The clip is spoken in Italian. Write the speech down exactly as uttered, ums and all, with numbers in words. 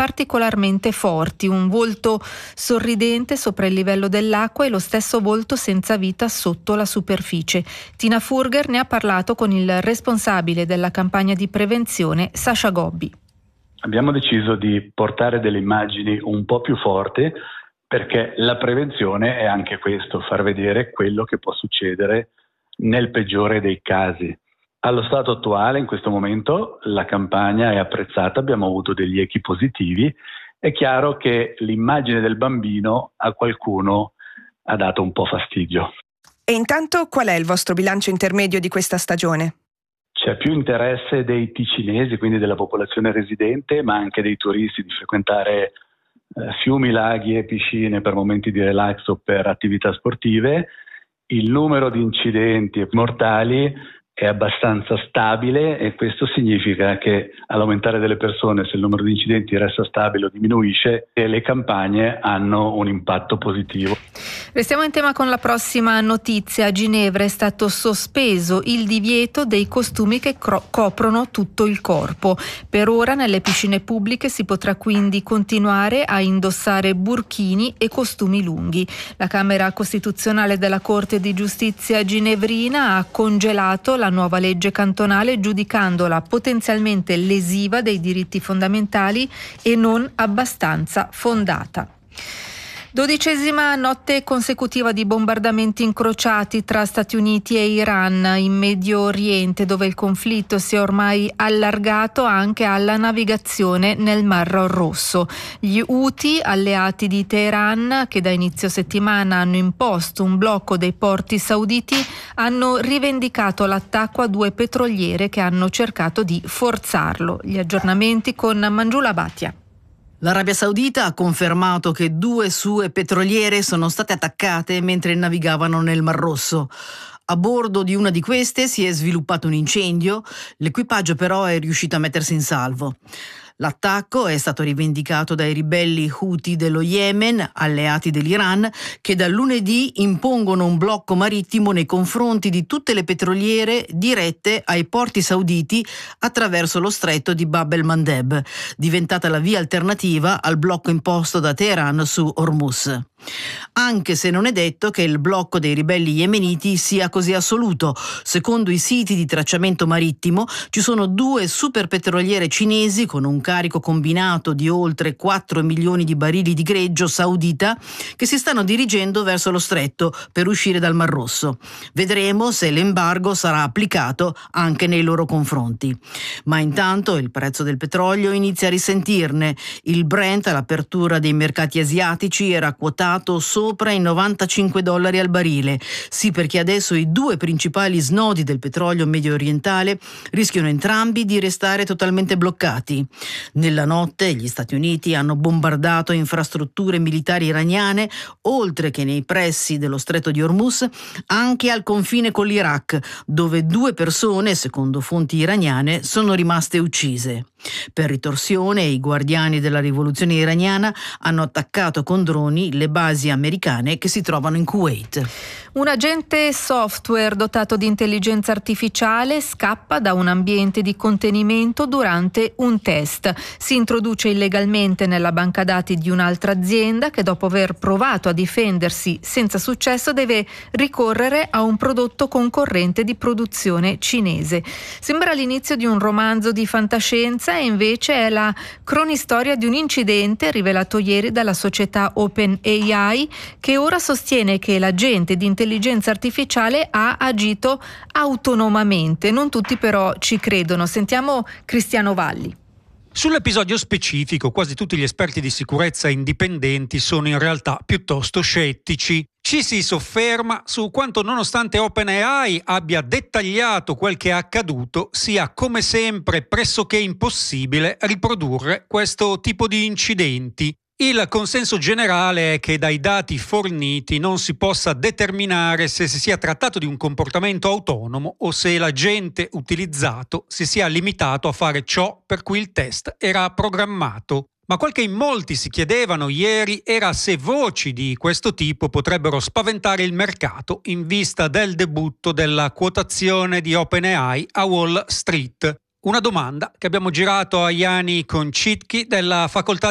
particolarmente forti, un volto sorridente sopra il livello dell'acqua e lo stesso volto senza vita sotto la superficie. Tina Furger ne ha parlato con il responsabile della campagna di prevenzione, Sasha Gobbi. Abbiamo deciso di portare delle immagini un po' più forti perché la prevenzione è anche questo, far vedere quello che può succedere nel peggiore dei casi. Allo stato attuale, in questo momento, la campagna è apprezzata, abbiamo avuto degli echi positivi. È chiaro che l'immagine del bambino a qualcuno ha dato un po' fastidio. E intanto qual è il vostro bilancio intermedio di questa stagione? C'è più interesse dei ticinesi, quindi della popolazione residente, ma anche dei turisti di frequentare eh, fiumi, laghi e piscine per momenti di relax o per attività sportive. Il numero di incidenti mortali è abbastanza stabile e questo significa che all'aumentare delle persone, se il numero di incidenti resta stabile o diminuisce, e le campagne hanno un impatto positivo. Restiamo in tema con la prossima notizia. A Ginevra è stato sospeso il divieto dei costumi che cro- coprono tutto il corpo. Per ora nelle piscine pubbliche si potrà quindi continuare a indossare burchini e costumi lunghi. La Camera Costituzionale della Corte di Giustizia ginevrina ha congelato la nuova legge cantonale giudicandola potenzialmente lesiva dei diritti fondamentali e non abbastanza fondata. Dodicesima notte consecutiva di bombardamenti incrociati tra Stati Uniti e Iran in Medio Oriente, dove il conflitto si è ormai allargato anche alla navigazione nel Mar Rosso. Gli Houthi, alleati di Teheran, che da inizio settimana hanno imposto un blocco dei porti sauditi, hanno rivendicato l'attacco a due petroliere che hanno cercato di forzarlo. Gli aggiornamenti con Mangiula Bhatia. L'Arabia Saudita ha confermato che due sue petroliere sono state attaccate mentre navigavano nel Mar Rosso. A bordo di una di queste si è sviluppato un incendio, l'equipaggio però è riuscito a mettersi in salvo. L'attacco è stato rivendicato dai ribelli Houthi dello Yemen, alleati dell'Iran, che dal lunedì impongono un blocco marittimo nei confronti di tutte le petroliere dirette ai porti sauditi attraverso lo stretto di Bab el-Mandeb, diventata la via alternativa al blocco imposto da Teheran su Hormuz. Anche se non è detto che il blocco dei ribelli yemeniti sia così assoluto. Secondo i siti di tracciamento marittimo ci sono due superpetroliere cinesi con un carico combinato di oltre quattro milioni di barili di greggio saudita che si stanno dirigendo verso lo stretto per uscire dal Mar Rosso. Vedremo se l'embargo sarà applicato anche nei loro confronti. Ma intanto il prezzo del petrolio inizia a risentirne. Il Brent all'apertura dei mercati asiatici era quotato sopra i novantacinque dollari al barile. Sì, perché adesso i due principali snodi del petrolio medio orientale rischiano entrambi di restare totalmente bloccati. Nella notte gli Stati Uniti hanno bombardato infrastrutture militari iraniane, oltre che nei pressi dello stretto di Hormuz, anche al confine con l'Iraq, dove due persone, secondo fonti iraniane, sono rimaste uccise. Per ritorsione, i guardiani della rivoluzione iraniana hanno attaccato con droni le basi americane che si trovano in Kuwait. Un agente software dotato di intelligenza artificiale scappa da un ambiente di contenimento durante un test. Si introduce illegalmente nella banca dati di un'altra azienda che, dopo aver provato a difendersi senza successo, deve ricorrere a un prodotto concorrente di produzione cinese. Sembra l'inizio di un romanzo di fantascienza e invece è la cronistoria di un incidente rivelato ieri dalla società OpenAI, che ora sostiene che l'agente di intelligenza artificiale ha agito autonomamente. Non tutti però ci credono. Sentiamo Cristiano Valli. Sull'episodio specifico, quasi tutti gli esperti di sicurezza indipendenti sono in realtà piuttosto scettici. Ci si sofferma su quanto, nonostante OpenAI abbia dettagliato quel che è accaduto, sia come sempre pressoché impossibile riprodurre questo tipo di incidenti. Il consenso generale è che dai dati forniti non si possa determinare se si sia trattato di un comportamento autonomo o se l'agente utilizzato si sia limitato a fare ciò per cui il test era programmato. Ma quel che in molti si chiedevano ieri era se voci di questo tipo potrebbero spaventare il mercato in vista del debutto della quotazione di OpenAI a Wall Street. Una domanda che abbiamo girato a Jani Konchytki della facoltà